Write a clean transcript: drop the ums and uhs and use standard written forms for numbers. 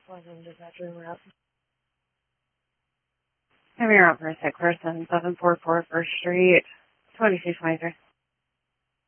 Have your out for a sick person, 744 First Street, 2223.